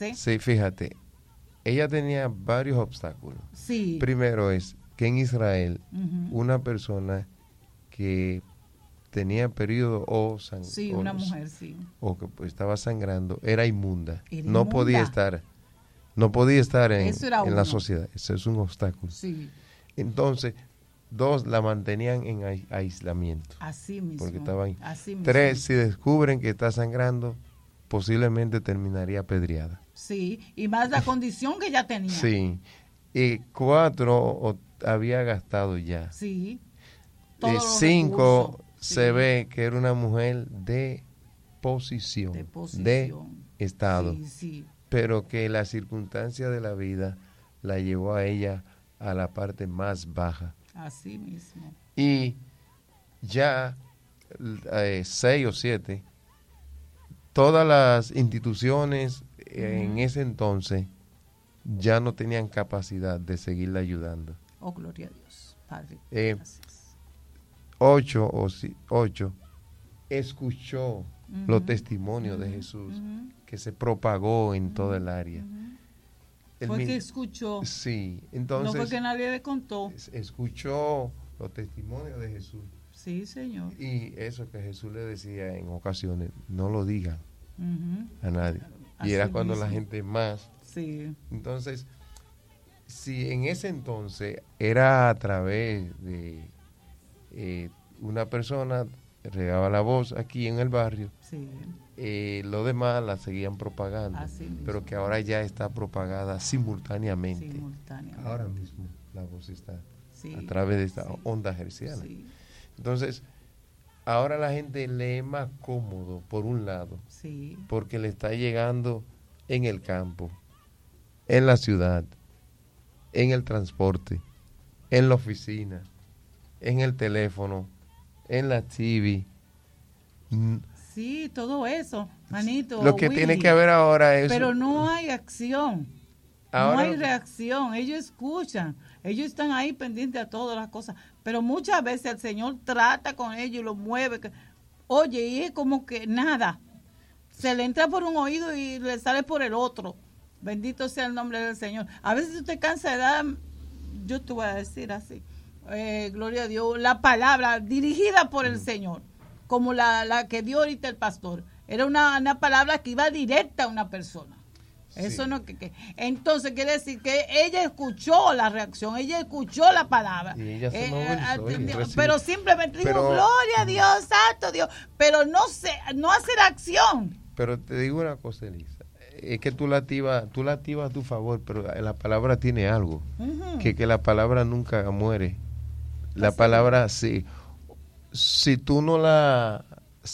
hace. Sí, fíjate, ella tenía varios obstáculos. Sí. Primero es que en Israel, Ujú. una persona que tenía periodo Sí, una mujer, sí. o que pues, estaba sangrando, era inmunda. Era No inmunda. podía estar Eso era en la uno. sociedad. Eso es un obstáculo. Sí, Entonces, dos, la mantenían en aislamiento. así mismo. Porque estaba ahí. Así mismo. Tres, si descubren que está sangrando, posiblemente terminaría apedreada. Sí, y más la condición que ella tenía. Sí. Y cuatro, había gastado ya. Sí. Todos los Cinco, recursos. se Sí. ve que era una mujer de posición, De posición. de estado, Sí, sí. pero que la circunstancia de la vida la llevó a ella a la parte más baja. Así mismo. Y ya 6 o 7, todas las instituciones en ese entonces ya no tenían capacidad de seguirla ayudando. Oh, gloria a Dios, Padre. 8 escuchó los testimonios de Ujú, Jesús ujú. que se propagó en toda el área. Fue que escuchó. Sí, No entonces fue que nadie le contó. escuchó los testimonios de Jesús Sí, Señor. y eso que Jesús le decía en ocasiones, no lo digan Ujú. a nadie. Y Así era cuando la mismo. gente más. Sí. Entonces, si en ese entonces era a través de una persona regaba la voz aquí en el barrio, Sí. lo demás la seguían propagando, Así mismo. pero que ahora ya está propagada simultáneamente. Simultáneamente. Ahora mismo la voz está Sí. a través de esta Sí. onda herciana. Sí. Entonces, ahora la gente le es más cómodo, por un lado, Sí. porque le está llegando en el campo, en la ciudad, en el transporte, en la oficina, en el teléfono, en la TV. Sí, todo eso, manito. Lo que Willy. tiene que haber ahora es... Pero no hay acción. Ahora no hay reacción. Ellos escuchan. Ellos están ahí pendientes a todas las cosas. Pero muchas veces el Señor trata con ellos y los mueve. Oye, y es como que nada. Se le entra por un oído y le sale por el otro. Bendito sea el nombre del Señor. A veces usted cansa de dar, yo te voy a decir así, gloria a Dios, la palabra dirigida por el Señor, como la que dio ahorita el pastor. Era una palabra que iba directa a una persona. Eso Sí. no entonces quiere decir que ella escuchó la reacción, ella escuchó la palabra. Y ella se movilizó y recibió. Pero simplemente dijo, Pero- gloria a Dios, santo Dios, pero no hacer acción. Pero te digo una cosa, Elisa, es que tú la activas a tu favor, pero la palabra tiene algo, Ujú. que la palabra nunca muere. La Así palabra, sí, si tú no la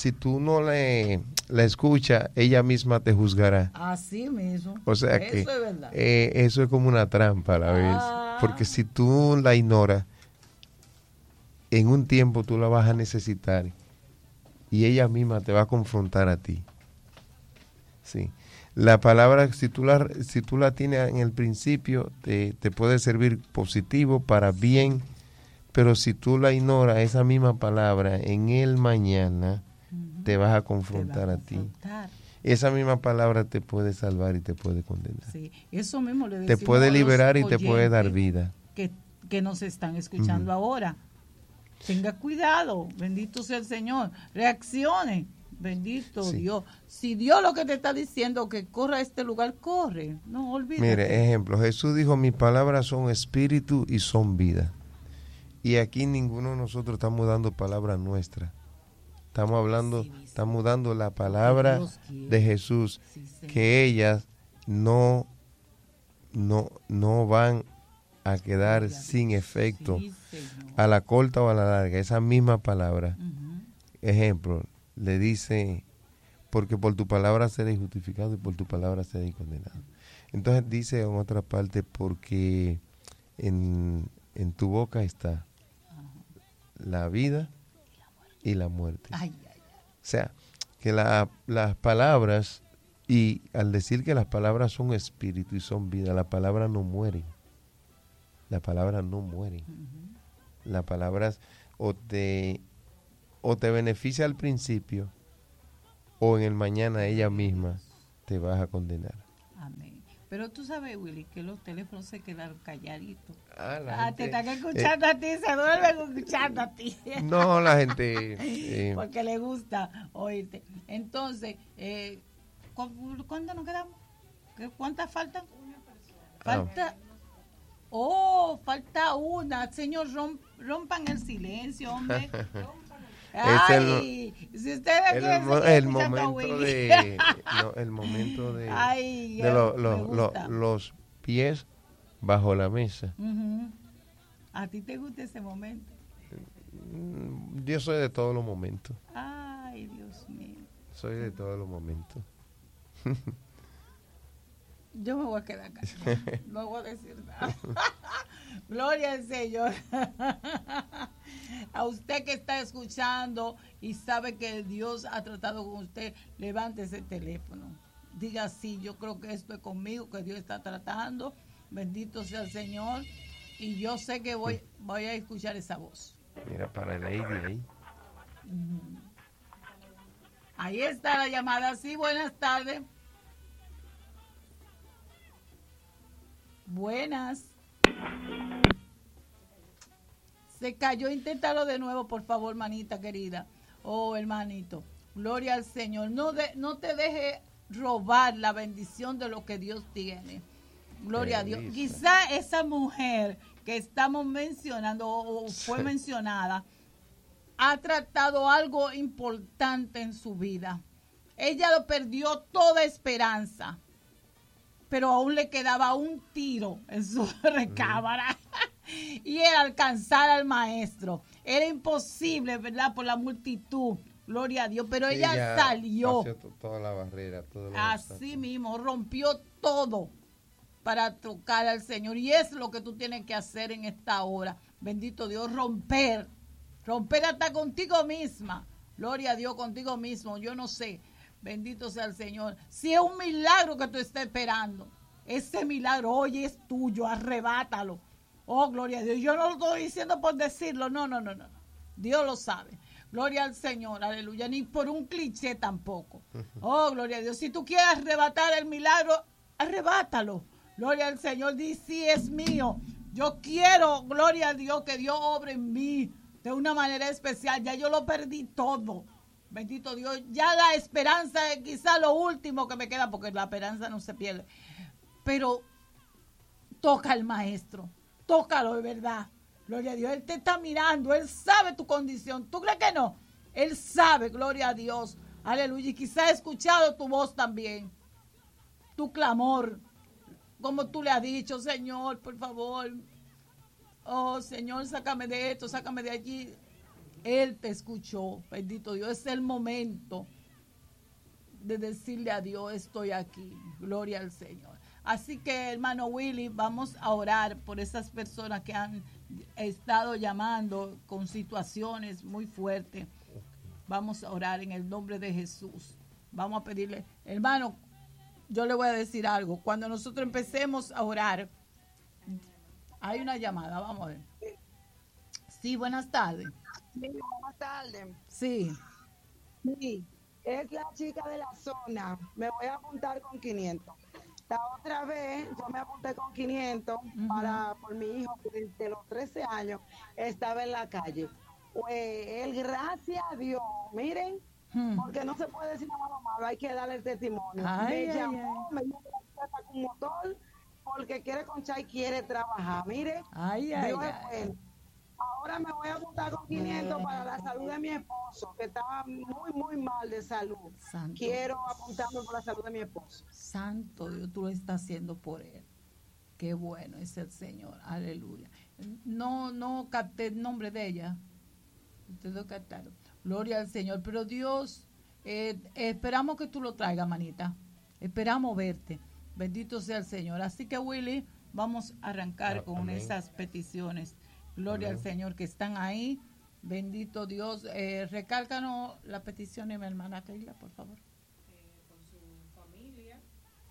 escuchas, ella misma te juzgará. Así mismo. O sea eso que es verdad. eso es como una trampa a la vez, porque si tú la ignoras, en un tiempo tú la vas a necesitar y ella misma te va a confrontar a ti. Sí. La palabra, si tú la tienes en el principio, te puede servir positivo, para bien, pero si tú la ignoras, esa misma palabra en el mañana te vas a confrontar a ti. Esa misma palabra te puede salvar y te puede condenar. Sí, eso mismo le Te decimos puede a los liberar y te puede dar oyentes vida. que nos están escuchando ahora. Tenga cuidado, bendito sea el Señor. Reaccione, bendito Sí. Dios. Si Dios lo que te está diciendo que corra a este lugar, corre. No olvídate. Mire, ejemplo, Jesús dijo, mis palabras son espíritu y son vida. Y aquí ninguno de nosotros estamos dando palabras nuestras. Estamos hablando, estamos dando la palabra Dios quiere. de Jesús, Sí, Señor. que ellas no van a quedar Gloria a sin Dios. efecto Sí, Señor. a la corta o a la larga. Esa misma palabra, Ujú. ejemplo, le dice, porque por tu palabra seré justificado y por tu palabra seré condenado. Entonces dice en otra parte, porque en tu boca está la vida y la muerte. Ay, ay, ay. O sea, que las palabras, y al decir que las palabras son espíritu y son vida, las palabras no mueren. Las palabras no mueren. Las palabras o te beneficia al principio, o en el mañana ella misma te vas a condenar. Amén. Pero tú sabes, Willy, que los teléfonos se quedaron calladitos. Te están escuchando a ti, se duermen escuchando a ti. No, la gente... Porque le gusta oírte. Entonces, ¿cuándo nos quedamos? ¿Cuántas faltan? Falta... falta una. Señor, rompan el silencio, hombre. Ay, si ustedes el momento de ay, los pies bajo la mesa. ¿A ti te gusta ese momento? Yo soy de todos los momentos. Ay, Dios mío. Soy de todos los momentos. Yo me voy a quedar acá. No voy a decir nada. Gloria al Señor. A usted que está escuchando y sabe que Dios ha tratado con usted, levante ese teléfono. Diga, sí, yo creo que esto es conmigo, que Dios está tratando. Bendito sea el Señor. Y yo sé que voy a escuchar esa voz. Mira, para Lady ahí. Ahí está la llamada. Sí, buenas tardes. Buenas. Se cayó, inténtalo de nuevo, por favor, manita querida. Oh, hermanito. Gloria al Señor. No te deje robar la bendición de lo que Dios tiene. Gloria a Dios. Quizá esa mujer que estamos mencionando o fue mencionada ha tratado algo importante en su vida. Ella lo perdió toda esperanza, pero aún le quedaba un tiro en su recámara y era alcanzar al maestro. Era imposible, ¿verdad? Por la multitud. Gloria a Dios, pero ella salió. Toda la barrera, todo así mismo, rompió todo para tocar al Señor. Y es lo que tú tienes que hacer en esta hora. Bendito Dios, romper hasta contigo misma. Gloria a Dios, contigo mismo. Yo no sé. Bendito sea el Señor. Si es un milagro que tú estás esperando, ese milagro hoy es tuyo, arrebátalo. Oh, gloria a Dios. Yo no lo estoy diciendo por decirlo, no. Dios lo sabe. Gloria al Señor, aleluya. Ni por un cliché tampoco. Oh, gloria a Dios. Si tú quieres arrebatar el milagro, arrebátalo. Gloria al Señor. Dice, sí, es mío. Yo quiero, gloria a Dios, que Dios obre en mí de una manera especial. Ya yo lo perdí todo. Bendito Dios, ya la esperanza es quizá lo último que me queda, porque la esperanza no se pierde. Pero toca al maestro, tócalo de verdad. Gloria a Dios, Él te está mirando, Él sabe tu condición. ¿Tú crees que no? Él sabe, gloria a Dios. Aleluya, y quizá ha escuchado tu voz también, tu clamor, como tú le has dicho, Señor, por favor. Oh, Señor, sácame de esto, sácame de allí. Él te escuchó, bendito Dios. Es el momento de decirle a Dios, estoy aquí, gloria al Señor. Así que, hermano Willy, vamos a orar por esas personas que han estado llamando con situaciones muy fuertes. Vamos a orar en el nombre de Jesús. Vamos a pedirle, hermano, yo le voy a decir algo. Cuando nosotros empecemos a orar, hay una llamada, vamos a ver. Sí, buenas tardes. Sí, buenas tardes. Sí. Sí, es la chica de la zona. Me voy a apuntar con 500. La otra vez yo me apunté con 500 por mi hijo que desde los 13 años estaba en la calle. Pues él, gracias a Dios, miren, porque no se puede decir nada malo, hay que darle el testimonio. Me llamó, me dijo que está con motor porque quiere conchar y quiere trabajar. Miren, Dios es bueno. Ahora me voy a apuntar con 500 para la salud de mi esposo, que estaba muy, muy mal de salud. Santo Quiero Dios. apuntarme por la salud de mi esposo. Santo Dios, tú lo estás haciendo por él. Qué bueno es el Señor. Aleluya. No capté el nombre de ella. Ustedes lo captaron. Gloria al Señor. Pero Dios, esperamos que tú lo traigas, manita. Esperamos verte. Bendito sea el Señor. Así que, Willy, vamos a arrancar con amén. esas peticiones. Gloria Amén. al Señor que están ahí. Bendito Dios. Recálcanos la petición de mi hermana Keila, por favor. Con su familia.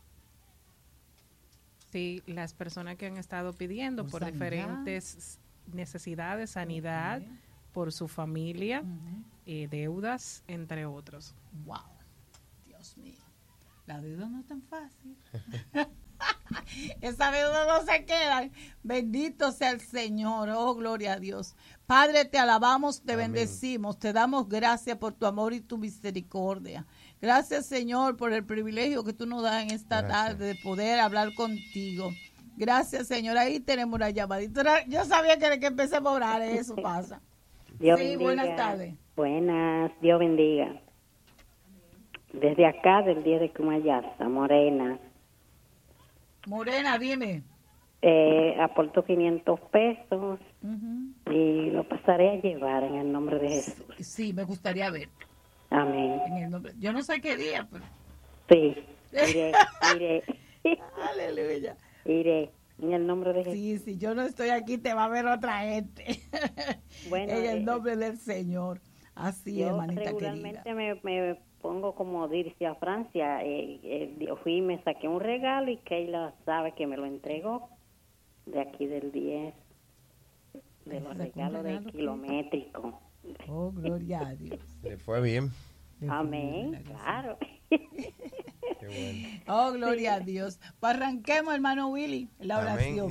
Sí, las personas que han estado pidiendo por sanidad. diferentes necesidades, sanidad, Okay. por su familia, deudas, entre otros. Wow. Dios mío. La deuda no es tan fácil. Esas deudas no se quedan. Bendito sea el Señor. Oh, gloria a Dios. Padre, te alabamos, te bendecimos, te damos gracias por tu amor y tu misericordia. Gracias, Señor, por el privilegio que tú nos das en esta tarde de poder hablar contigo. Gracias, Señor. Ahí tenemos la llamadita. Yo sabía que empecemos a orar, eso pasa. Dios sí, bendiga. Buenas tardes. Buenas, Dios bendiga. Desde acá, del día de Cumayasa, Morena. Morena, dime. Aporto 500 pesos y lo pasaré a llevar en el nombre de Jesús. Sí, me gustaría ver. Amén. En el nombre. Yo no sé qué día, pero... Sí, iré. Aleluya. Iré, en el nombre de Jesús. Sí, si yo no estoy aquí, te va a ver otra gente. Bueno, en el nombre del Señor. Así es, hermanita regularmente querida. me pongo como dirse a Francia. Fui y me saqué un regalo y Keila sabe que me lo entregó de aquí del 10, de los regalos de kilométrico. Oh, gloria a Dios. Le fue bien. Amén, claro. Qué bueno. Oh, gloria a Dios. Pues arranquemos, hermano Willy, la oración.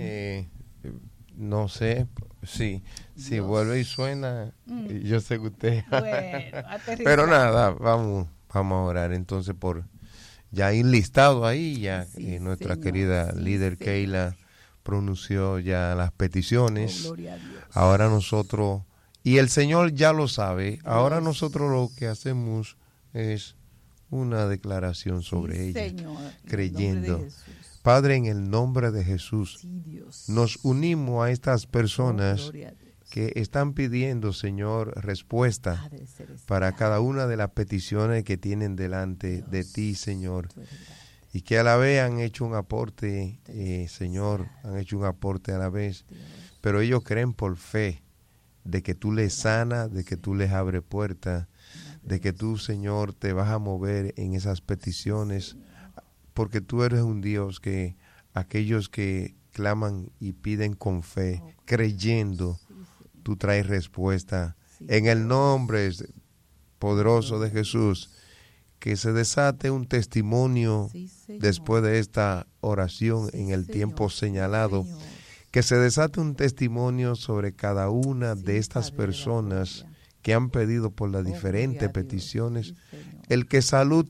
No sé, sí, si vuelve y suena, yo sé que usted... Bueno, pero nada, vamos a orar entonces por ya ir listado ahí, ya nuestra Señor, querida líder Keila pronunció ya las peticiones. Oh, gloria a Dios. Ahora nosotros, y el Señor ya lo sabe, ahora nosotros lo que hacemos es una declaración sobre ella, Señor, creyendo. Padre, en el nombre de Jesús, nos unimos a estas personas que están pidiendo, Señor, respuesta para cada una de las peticiones que tienen delante de ti, Señor. Y que a la vez han hecho un aporte, Señor, han hecho un aporte a la vez. Pero ellos creen por fe de que tú les sanas, de que tú les abres puertas, de que tú, Señor, te vas a mover en esas peticiones. Porque tú eres un Dios que aquellos que claman y piden con fe, creyendo, tú traes respuesta. En el nombre poderoso de Jesús, que se desate un testimonio después de esta oración en el tiempo señalado, que se desate un testimonio sobre cada una de estas personas que han pedido por las diferentes peticiones, el que salud,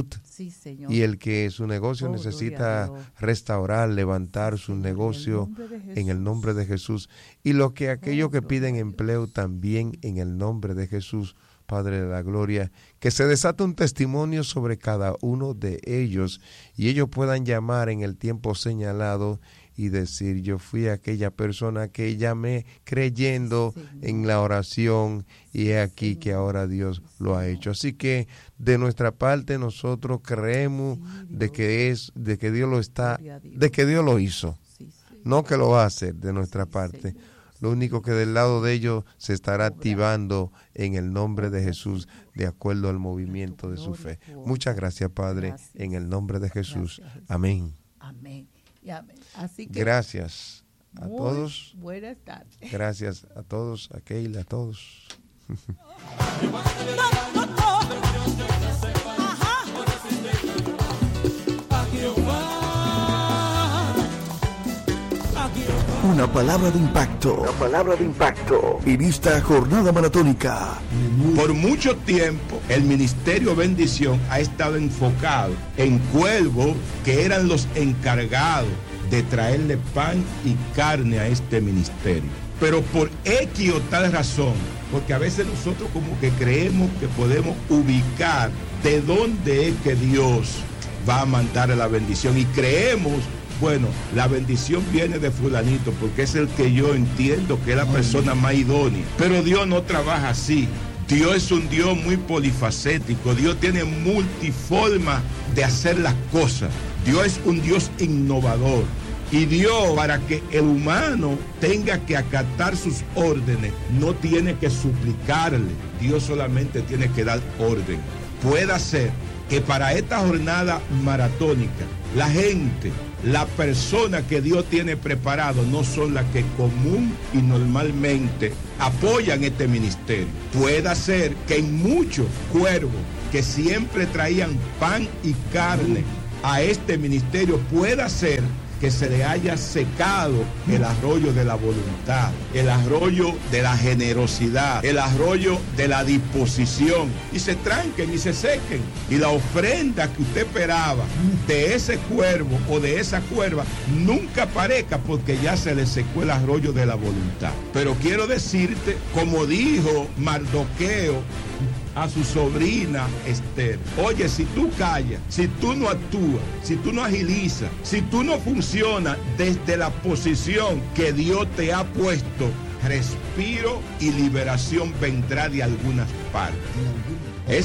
y el que su negocio necesita restaurar, levantar su negocio en el nombre de Jesús, y lo que aquellos que piden empleo también en el nombre de Jesús, Padre de la Gloria, que se desate un testimonio sobre cada uno de ellos y ellos puedan llamar en el tiempo señalado y decir, yo fui aquella persona que llamé creyendo en la oración y he aquí que ahora Dios lo ha hecho. Así que de nuestra parte nosotros creemos de que Dios lo está, de que Dios lo hizo, no que lo va a hacer de nuestra parte. Lo único que del lado de ellos se estará activando en el nombre de Jesús, de acuerdo al movimiento de su fe. Muchas gracias, Padre, en el nombre de Jesús. Amén. Amén. Y amén. Así que gracias a todos. Buenas tardes. Gracias a todos, a Keila, a todos. Una palabra de impacto. Una palabra de impacto. En esta jornada maratónica. Por mucho tiempo, el Ministerio Bendición ha estado enfocado en cuervos que eran los encargados de traerle pan y carne a este ministerio. Pero por X o tal razón, porque a veces nosotros como que creemos que podemos ubicar de dónde es que Dios va a mandar la bendición y creemos, bueno, la bendición viene de fulanito porque es el que yo entiendo que es la persona más idónea. Pero Dios no trabaja así. Dios es un Dios muy polifacético. Dios tiene multiforma de hacer las cosas. Dios es un Dios innovador. Y Dios, para que el humano tenga que acatar sus órdenes, no tiene que suplicarle. Dios solamente tiene que dar orden. Puede ser que para esta jornada maratónica, la gente, la persona que Dios tiene preparado no son las que común y normalmente apoyan este ministerio. Puede ser que en muchos cuervos que siempre traían pan y carne a este ministerio, pueda ser que se le haya secado el arroyo de la voluntad, el arroyo de la generosidad, el arroyo de la disposición, y se tranquen y se sequen, y la ofrenda que usted esperaba de ese cuervo o de esa cuerva nunca aparezca, porque ya se le secó el arroyo de la voluntad. Pero quiero decirte, como dijo Mardoqueo a su sobrina Esther: oye, si tú callas, si tú no actúas, si tú no agilizas, si tú no funcionas desde la posición que Dios te ha puesto, respiro y liberación vendrá de algunas partes.